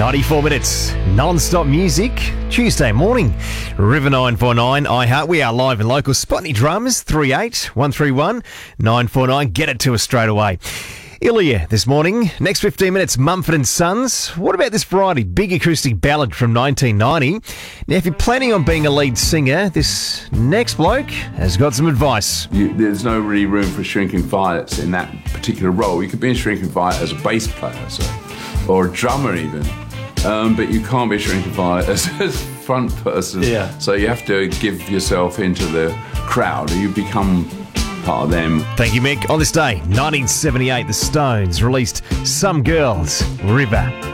94 minutes non-stop music. Tuesday morning, River 949 iHeart. We are live and local. Spotney Drums 38131 949. Get it to us straight away. Ilya this morning. Next 15 minutes, Mumford & Sons. What about this variety? Big acoustic ballad from 1990. Now, if you're planning on being a lead singer, this next bloke has got some advice. There's no really room for shrinking violets in that particular role. You could be a shrinking violet as a bass player, or a drummer even, but you can't be a shrinking violet as a front person. Yeah. So you have to give yourself into the crowd, and you become part of them. Thank you, Mick. On this day, 1978, the Stones released Some Girls, River.